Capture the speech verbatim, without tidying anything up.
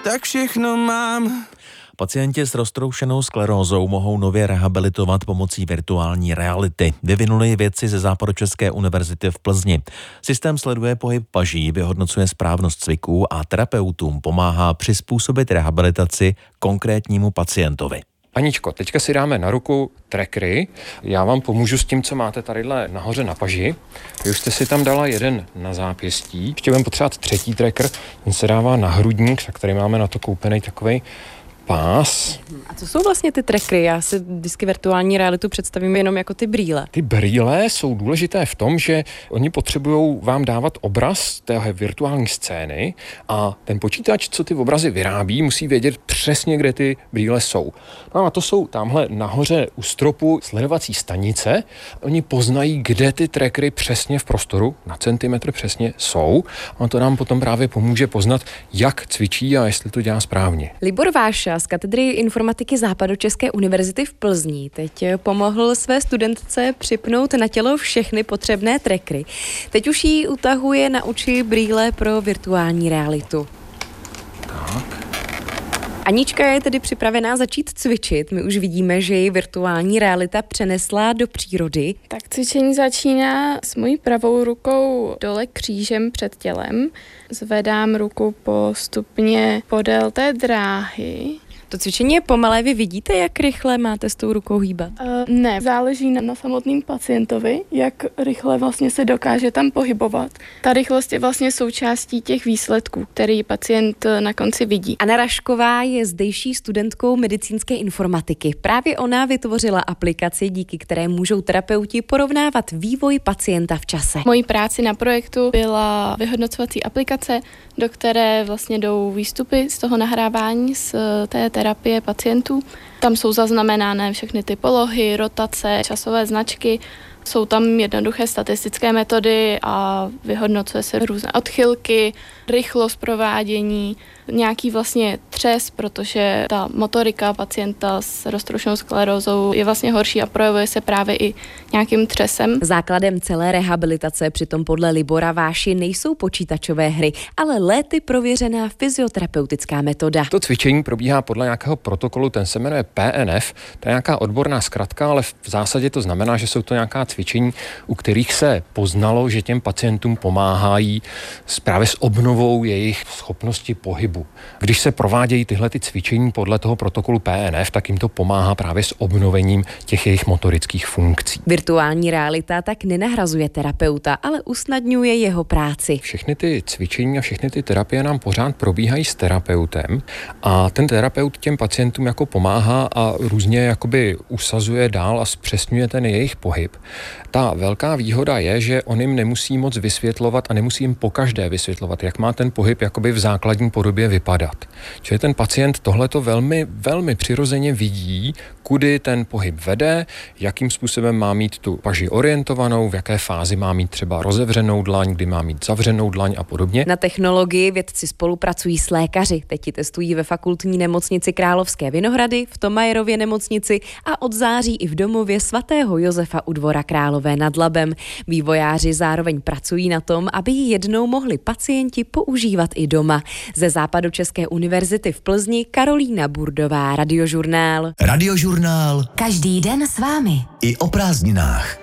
tak všechno mám. Pacienti s roztroušenou sklerózou mohou nově rehabilitovat pomocí virtuální reality. Vyvinuli ji vědci ze Západočeské univerzity v Plzni. Systém sleduje pohyb paží, vyhodnocuje správnost cviků a terapeutům pomáhá přizpůsobit rehabilitaci konkrétnímu pacientovi. Aničko, teďka si dáme na ruku trackery. Já vám pomůžu s tím, co máte tadyhle nahoře na paži. Vy už jste si tam dala jeden na zápěstí. Ještě budeme potřebovat třetí tracker. Ten se dává na hrudník, tak tady máme na to koupený takovej pás. A co jsou vlastně ty trackery? Já si vždycky virtuální realitu představím jenom jako ty brýle. Ty brýle jsou důležité v tom, že oni potřebují vám dávat obraz té virtuální scény a ten počítač, co ty obrazy vyrábí, musí vědět přesně, kde ty brýle jsou. No a to jsou tamhle nahoře u stropu sledovací stanice. Oni poznají, kde ty trackery přesně v prostoru, na centimetr přesně jsou. A to nám potom právě pomůže poznat, jak cvičí a jestli to dělá správně. Libor Váša z katedry informatiky Západočeské univerzity v Plzni teď pomohl své studentce připnout na tělo všechny potřebné trackery. Teď už jí utahuje na oči brýle pro virtuální realitu. Tak. Anička je tedy připravená začít cvičit. My už vidíme, že ji virtuální realita přenesla do přírody. Tak cvičení začíná s mojí pravou rukou dole křížem před tělem. Zvedám ruku postupně podél té dráhy. To cvičení je pomalé, vy vidíte, jak rychle máte s tou rukou hýbat? Uh, ne, záleží na, na samotném pacientovi, jak rychle vlastně se dokáže tam pohybovat. Ta rychlost je vlastně součástí těch výsledků, který pacient na konci vidí. Anna Rašková je zdejší studentkou medicínské informatiky. Právě ona vytvořila aplikaci, díky které můžou terapeuti porovnávat vývoj pacienta v čase. Mojí práci na projektu byla vyhodnocovací aplikace, do které vlastně jdou výstupy z toho nahrávání z té terapie pacientů. Tam jsou zaznamenané všechny ty polohy, rotace, časové značky. Jsou tam jednoduché statistické metody a vyhodnocuje se různé odchylky, rychlost provádění, nějaký vlastně třes, protože ta motorika pacienta s roztroušenou sklerózou je vlastně horší a projevuje se právě i nějakým třesem. Základem celé rehabilitace přitom podle Libora Váši nejsou počítačové hry, ale léty prověřená fyzioterapeutická metoda. To cvičení probíhá podle nějakého protokolu, ten se jmenuje P N F, to je nějaká odborná zkratka, ale v zásadě to znamená, že jsou to nějaká cvičení, u kterých se poznalo, že těm pacientům pomáhají právě s obnovou jejich schopnosti pohybu. Když se provádějí tyhle ty cvičení podle toho protokolu P N F, tak jim to pomáhá právě s obnovením těch jejich motorických funkcí. Virtuální realita tak nenahrazuje terapeuta, ale usnadňuje jeho práci. Všechny ty cvičení a všechny ty terapie nám pořád probíhají s terapeutem a ten terapeut těm pacientům jako pomáhá a různě jakoby usazuje dál a zpřesňuje ten jejich pohyb. Ta velká výhoda je, že on jim nemusí moc vysvětlovat a nemusí jim pokaždé vysvětlovat, jak má ten pohyb jakoby v základní podobě vypadat. Čili ten pacient tohleto velmi, velmi přirozeně vidí, kudy ten pohyb vede, jakým způsobem má mít tu paži orientovanou, v jaké fázi má mít třeba rozevřenou dlaň, kdy má mít zavřenou dlaň a podobně. Na technologii vědci spolupracují s lékaři. Teď ji testují ve fakultní nemocnici Královské Vinohrady, v Tomajerově nemocnici a od září i v domově svatého Josefa u Dvora Králové nad Labem. Vývojáři zároveň pracují na tom, aby ji jednou mohli pacienti používat i doma. Ze Západočeské univerzity v Plzni Karolína Burdová, Radiožurnál. Radiožurnál. Každý den s vámi. I o prázdninách.